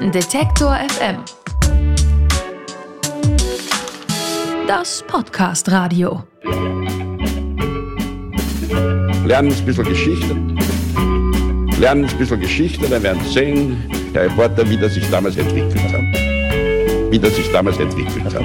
Detektor FM. Das Podcast-Radio. Lernen ein bisschen Geschichte. Dann werden Sie sehen, der Reporter, wie das sich damals entwickelt hat.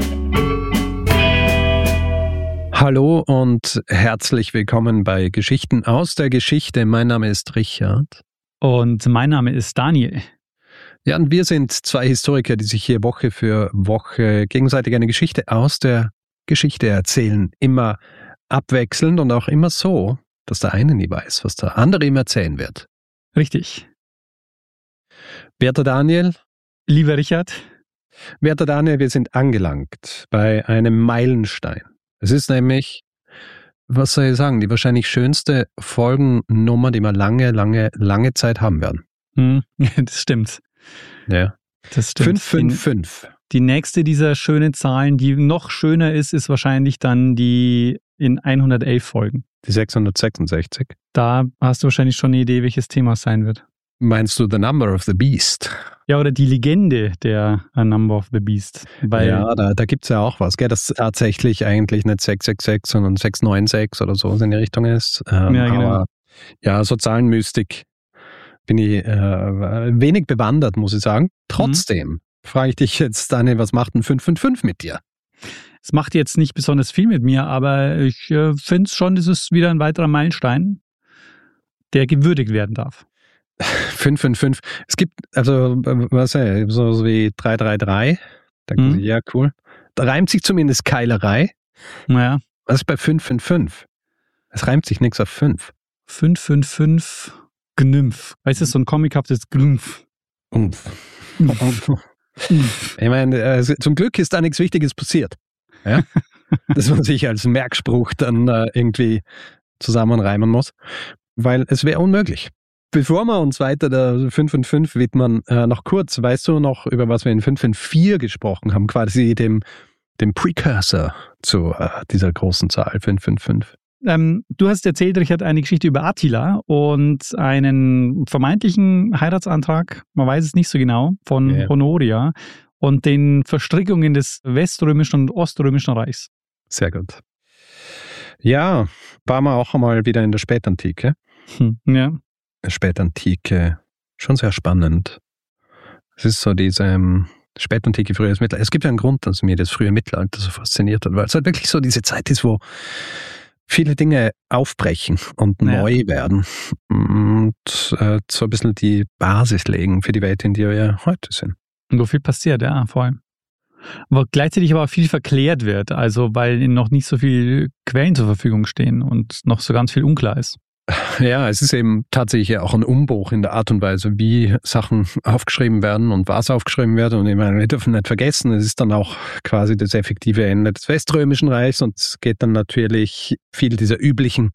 Hallo und herzlich willkommen bei Geschichten aus der Geschichte. Mein Name ist Richard. Und mein Name ist Daniel. Ja, und wir sind zwei Historiker, die sich hier Woche für Woche gegenseitig eine Geschichte aus der Geschichte erzählen. Immer abwechselnd und auch immer so, dass der eine nie weiß, was der andere ihm erzählen wird. Richtig. Werter Daniel. Lieber Richard. Werter Daniel, wir sind angelangt bei einem Meilenstein. Es ist nämlich, was soll ich sagen, die wahrscheinlich schönste Folgennummer, die wir lange Zeit haben werden. Das stimmt. Ja. Das stimmt. 555. Die nächste dieser schönen Zahlen, die noch schöner ist wahrscheinlich dann die in 111 Folgen. Die 666. Da hast du wahrscheinlich schon eine Idee, welches Thema es sein wird. Meinst du The Number of the Beast? Ja, oder die Legende der A Number of the Beast. Weil ja, da gibt es ja auch was, gell, das tatsächlich eigentlich nicht 666, sondern 696 oder so in die Richtung ist. Ja, genau. Aber ja, so Zahlenmystik bin ich wenig bewandert, muss ich sagen. Trotzdem frage ich dich jetzt, Daniel, was macht ein 555 mit dir? Es macht jetzt nicht besonders viel mit mir, aber ich finde es schon, das ist wieder ein weiterer Meilenstein, der gewürdigt werden darf. 555. Es gibt, also, was so wie 333. Da denkt man sich, ja, cool. Da reimt sich zumindest Keilerei. Naja. Was ist bei 555? Es reimt sich nichts auf 5. 555 Gnümpf. Weißt du, so ein comichaftes Gnümpf. Ich meine, zum Glück ist da nichts Wichtiges passiert. Ja? Dass man sich als Merkspruch dann irgendwie zusammenreimen muss. Weil es wäre unmöglich. Bevor wir uns weiter der 555 widmen, noch kurz, weißt du noch, über was wir in 554 gesprochen haben? Quasi dem Precursor zu dieser großen Zahl 555. Du hast erzählt, Richard, eine Geschichte über Attila und einen vermeintlichen Heiratsantrag, man weiß es nicht so genau, von Honoria und den Verstrickungen des Weströmischen und Oströmischen Reichs. Sehr gut. Ja, waren wir auch einmal wieder in der Spätantike. Ja. Spätantike, schon sehr spannend. Es ist so diese Spätantike, frühes Mittelalter. Es gibt ja einen Grund, dass mir das frühe Mittelalter so fasziniert hat, weil es halt wirklich so diese Zeit ist, wo viele Dinge aufbrechen und neu werden und so ein bisschen die Basis legen für die Welt, in der wir heute sind. Und wo viel passiert, ja, vor allem. Aber gleichzeitig aber auch viel verklärt wird, also weil noch nicht so viele Quellen zur Verfügung stehen und noch so ganz viel unklar ist. Ja, es ist eben tatsächlich auch ein Umbruch in der Art und Weise, wie Sachen aufgeschrieben werden und was aufgeschrieben wird. Und ich meine, wir dürfen nicht vergessen, es ist dann auch quasi das effektive Ende des Weströmischen Reichs und es geht dann natürlich viel dieser üblichen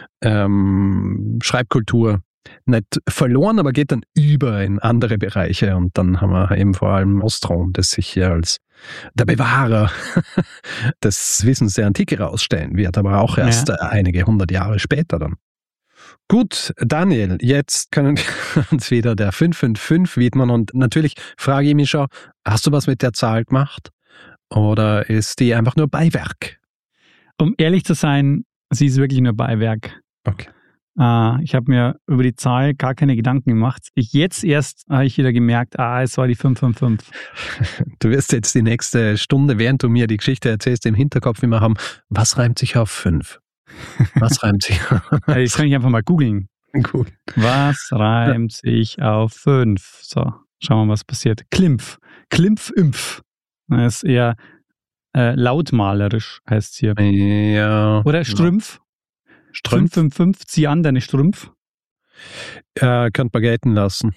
Schreibkultur nicht verloren, aber geht dann über in andere Bereiche. Und dann haben wir eben vor allem Ostrom, das sich hier als der Bewahrer des Wissens der Antike herausstellen wird, aber auch erst einige 100 Jahre später dann. Gut, Daniel, jetzt können wir uns wieder der 555 widmen und natürlich frage ich mich schon, hast du was mit der Zahl gemacht oder ist die einfach nur Beiwerk? Um ehrlich zu sein, sie ist wirklich nur Beiwerk. Okay. Ich habe mir über die Zahl gar keine Gedanken gemacht. Jetzt erst habe ich wieder gemerkt, es war die 555. Du wirst jetzt die nächste Stunde, während du mir die Geschichte erzählst, im Hinterkopf immer haben, was reimt sich auf 5? Was reimt sich? Das kann ich einfach mal googeln. Gut. Was reimt sich auf 5? So, schauen wir mal, was passiert. Klimpf. Klimpf-Impf. Das ist eher lautmalerisch, heißt es hier. Ja. Oder Strümpf. Strümpf. 555, zieh an deine Strümpf. Könnte man gelten lassen.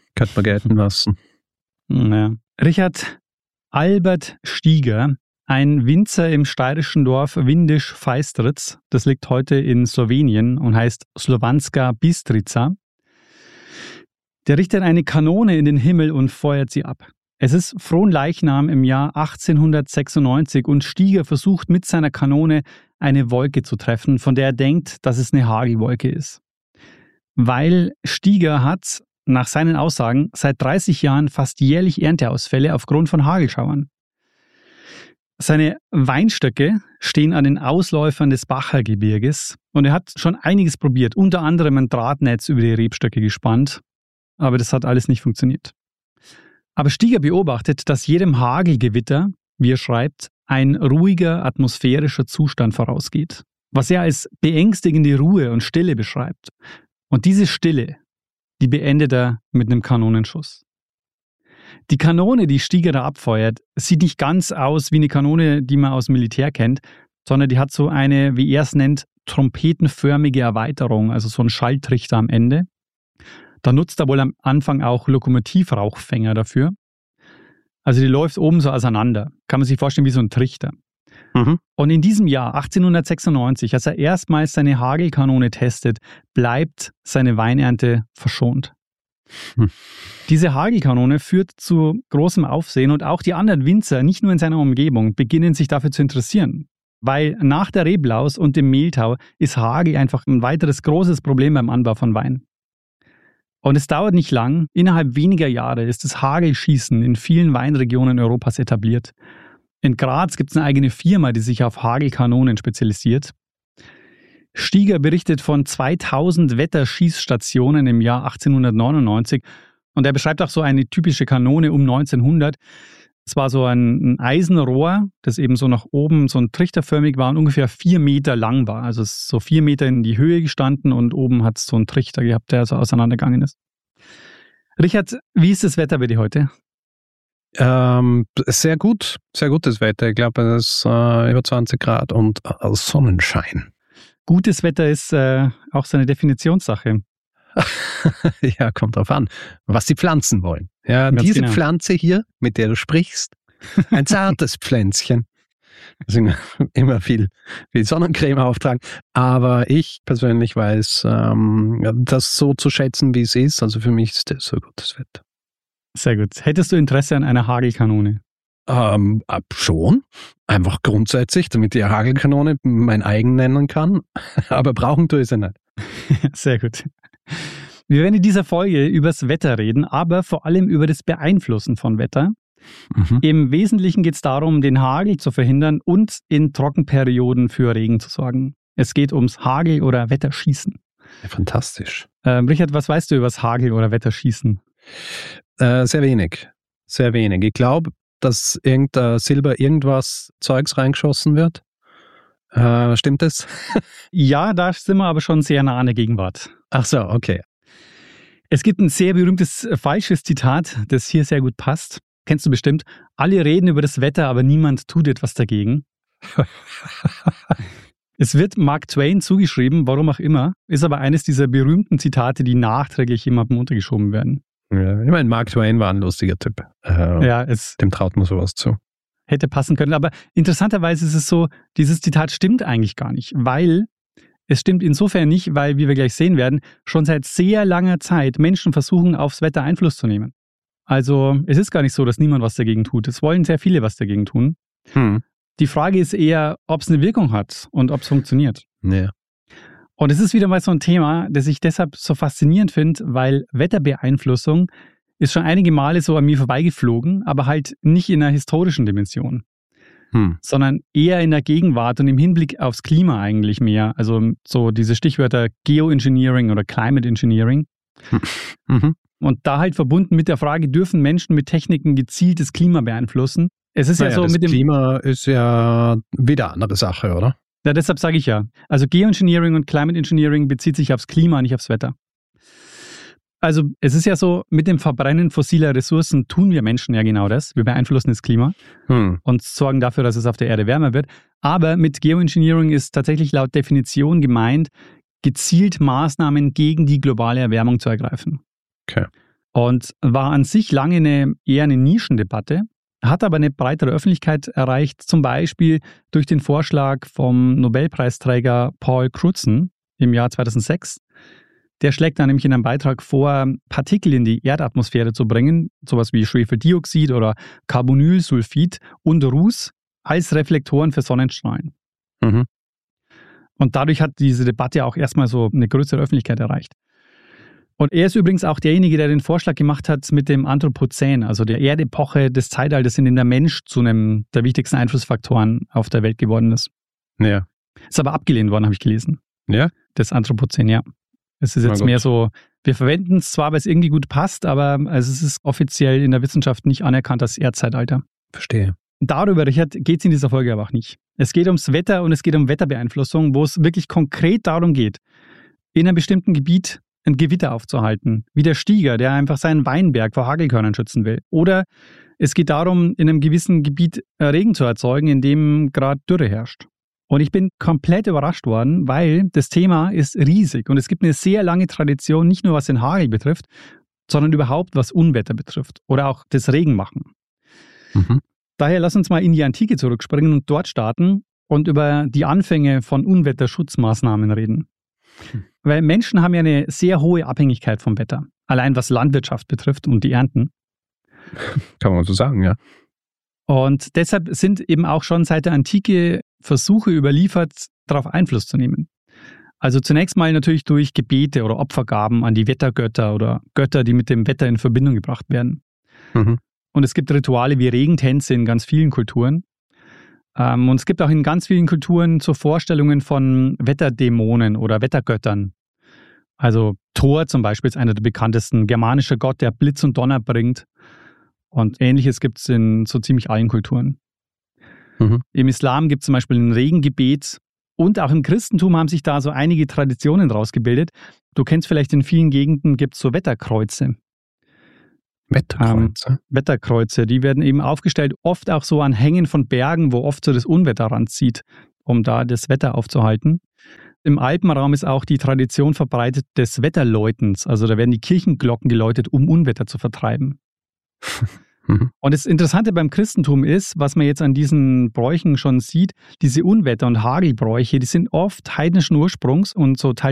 Ja. Richard Albert Stieger, ein Winzer im steirischen Dorf Windisch-Feistritz, das liegt heute in Slowenien und heißt Slovanska Bistrica. Der richtet eine Kanone in den Himmel und feuert sie ab. Es ist Fronleichnam im Jahr 1896 und Stieger versucht mit seiner Kanone eine Wolke zu treffen, von der er denkt, dass es eine Hagelwolke ist. Weil Stieger hat nach seinen Aussagen seit 30 Jahren fast jährlich Ernteausfälle aufgrund von Hagelschauern. Seine Weinstöcke stehen an den Ausläufern des Bacher-Gebirges und er hat schon einiges probiert, unter anderem ein Drahtnetz über die Rebstöcke gespannt, aber das hat alles nicht funktioniert. Aber Stieger beobachtet, dass jedem Hagelgewitter, wie er schreibt, ein ruhiger atmosphärischer Zustand vorausgeht, was er als beängstigende Ruhe und Stille beschreibt. Und diese Stille, die beendet er mit einem Kanonenschuss. Die Kanone, die Stieger da abfeuert, sieht nicht ganz aus wie eine Kanone, die man aus dem Militär kennt, sondern die hat so eine, wie er es nennt, trompetenförmige Erweiterung, also so ein Schalltrichter am Ende. Da nutzt er wohl am Anfang auch Lokomotivrauchfänger dafür. Also die läuft oben so auseinander. Kann man sich vorstellen wie so ein Trichter. Mhm. Und in diesem Jahr, 1896, als er erstmals seine Hagelkanone testet, bleibt seine Weinernte verschont. Diese Hagelkanone führt zu großem Aufsehen und auch die anderen Winzer, nicht nur in seiner Umgebung, beginnen sich dafür zu interessieren. Weil nach der Reblaus und dem Mehltau ist Hagel einfach ein weiteres großes Problem beim Anbau von Wein. Und es dauert nicht lang, innerhalb weniger Jahre ist das Hagelschießen in vielen Weinregionen Europas etabliert. In Graz gibt es eine eigene Firma, die sich auf Hagelkanonen spezialisiert. Stieger berichtet von 2000 Wetterschießstationen im Jahr 1899 und er beschreibt auch so eine typische Kanone um 1900. Es war so ein Eisenrohr, das eben so nach oben so ein trichterförmig war und ungefähr 4 Meter lang war. Also es ist so 4 Meter in die Höhe gestanden und oben hat es so einen Trichter gehabt, der so auseinandergegangen ist. Richard, wie ist das Wetter bei dir heute? Sehr gut, sehr gutes Wetter. Ich glaube, es ist über 20 Grad und Sonnenschein. Gutes Wetter ist auch so eine Definitionssache. Ja, kommt drauf an, was die Pflanzen wollen. Ja, Ganz diese genau. Pflanze hier, mit der du sprichst, ein zartes Pflänzchen. Deswegen immer viel Sonnencreme auftragen. Aber ich persönlich weiß, das so zu schätzen, wie es ist. Also für mich ist das so gutes Wetter. Sehr gut. Hättest du Interesse an einer Hagelkanone? Schon. Einfach grundsätzlich, damit die Hagelkanone mein eigen nennen kann. Aber brauchen tue ich sie nicht. Sehr gut. Wir werden in dieser Folge über das Wetter reden, aber vor allem über das Beeinflussen von Wetter. Mhm. Im Wesentlichen geht es darum, den Hagel zu verhindern und in Trockenperioden für Regen zu sorgen. Es geht ums Hagel- oder Wetterschießen. Ja, fantastisch. Richard, was weißt du über das Hagel- oder Wetterschießen? Sehr wenig. Sehr wenig. Ich glaube, dass Silber irgendwas Zeugs reingeschossen wird. Stimmt das? Ja, da sind wir aber schon sehr nah an der Gegenwart. Ach so, okay. Es gibt ein sehr berühmtes falsches Zitat, das hier sehr gut passt. Kennst du bestimmt. Alle reden über das Wetter, aber niemand tut etwas dagegen. Es wird Mark Twain zugeschrieben, warum auch immer, ist aber eines dieser berühmten Zitate, die nachträglich jemandem untergeschoben werden. Ja, ich meine, Mark Twain war ein lustiger Typ. Dem traut man sowas zu. Hätte passen können, aber interessanterweise ist es so, dieses Zitat stimmt eigentlich gar nicht, weil es stimmt insofern nicht, weil, wie wir gleich sehen werden, schon seit sehr langer Zeit Menschen versuchen, aufs Wetter Einfluss zu nehmen. Also es ist gar nicht so, dass niemand was dagegen tut. Es wollen sehr viele was dagegen tun. Die Frage ist eher, ob es eine Wirkung hat und ob es funktioniert. Ja. Und es ist wieder mal so ein Thema, das ich deshalb so faszinierend finde, weil Wetterbeeinflussung ist schon einige Male so an mir vorbeigeflogen, aber halt nicht in einer historischen Dimension, sondern eher in der Gegenwart und im Hinblick aufs Klima eigentlich mehr. Also so diese Stichwörter Geoengineering oder Climate Engineering. Und da halt verbunden mit der Frage, dürfen Menschen mit Techniken gezielt das Klima beeinflussen? Es ist das Klima ist ja wieder eine andere Sache, oder? Ja, deshalb sage ich ja. Also Geoengineering und Climate Engineering bezieht sich aufs Klima, nicht aufs Wetter. Also es ist ja so, mit dem Verbrennen fossiler Ressourcen tun wir Menschen ja genau das. Wir beeinflussen das Klima und sorgen dafür, dass es auf der Erde wärmer wird. Aber mit Geoengineering ist tatsächlich laut Definition gemeint, gezielt Maßnahmen gegen die globale Erwärmung zu ergreifen. Okay. Und war an sich lange eher eine Nischendebatte, hat aber eine breitere Öffentlichkeit erreicht, zum Beispiel durch den Vorschlag vom Nobelpreisträger Paul Crutzen im Jahr 2006. Der schlägt dann nämlich in einem Beitrag vor, Partikel in die Erdatmosphäre zu bringen, sowas wie Schwefeldioxid oder Carbonylsulfid und Ruß als Reflektoren für Sonnenstrahlen. Und dadurch hat diese Debatte auch erstmal so eine größere Öffentlichkeit erreicht. Und er ist übrigens auch derjenige, der den Vorschlag gemacht hat mit dem Anthropozän, also der Erdepoche des Zeitalters, in dem der Mensch zu einem der wichtigsten Einflussfaktoren auf der Welt geworden ist. Ja. Ist aber abgelehnt worden, habe ich gelesen. Ja? Das Anthropozän, ja. Es ist jetzt mehr so, wir verwenden es zwar, weil es irgendwie gut passt, aber also es ist offiziell in der Wissenschaft nicht anerkannt als Erdzeitalter. Verstehe. Darüber, Richard, geht es in dieser Folge aber auch nicht. Es geht ums Wetter und es geht um Wetterbeeinflussung, wo es wirklich konkret darum geht, in einem bestimmten Gebiet ein Gewitter aufzuhalten, wie der Stieger, der einfach seinen Weinberg vor Hagelkörnern schützen will. Oder es geht darum, in einem gewissen Gebiet Regen zu erzeugen, in dem gerade Dürre herrscht. Und ich bin komplett überrascht worden, weil das Thema ist riesig und es gibt eine sehr lange Tradition, nicht nur was den Hagel betrifft, sondern überhaupt was Unwetter betrifft oder auch das Regenmachen. Mhm. Daher lass uns mal in die Antike zurückspringen und dort starten und über die Anfänge von Unwetterschutzmaßnahmen reden. Weil Menschen haben ja eine sehr hohe Abhängigkeit vom Wetter, allein was Landwirtschaft betrifft und die Ernten. Kann man so sagen, ja. Und deshalb sind eben auch schon seit der Antike Versuche überliefert, darauf Einfluss zu nehmen. Also zunächst mal natürlich durch Gebete oder Opfergaben an die Wettergötter oder Götter, die mit dem Wetter in Verbindung gebracht werden. Mhm. Und es gibt Rituale wie Regentänze in ganz vielen Kulturen. Und es gibt auch in ganz vielen Kulturen so Vorstellungen von Wetterdämonen oder Wettergöttern. Also Thor zum Beispiel ist einer der bekanntesten, germanischer Gott, der Blitz und Donner bringt. Und Ähnliches gibt es in so ziemlich allen Kulturen. Mhm. Im Islam gibt es zum Beispiel ein Regengebet und auch im Christentum haben sich da so einige Traditionen rausgebildet. Du kennst vielleicht, in vielen Gegenden gibt es so Wetterkreuze. Wetterkreuze? Wetterkreuze, die werden eben aufgestellt, oft auch so an Hängen von Bergen, wo oft so das Unwetter ranzieht, um da das Wetter aufzuhalten. Im Alpenraum ist auch die Tradition verbreitet des Wetterläutens. Also da werden die Kirchenglocken geläutet, um Unwetter zu vertreiben. Mhm. Und das Interessante beim Christentum ist, was man jetzt an diesen Bräuchen schon sieht, diese Unwetter- und Hagelbräuche, die sind oft heidnischen Ursprungs und so teils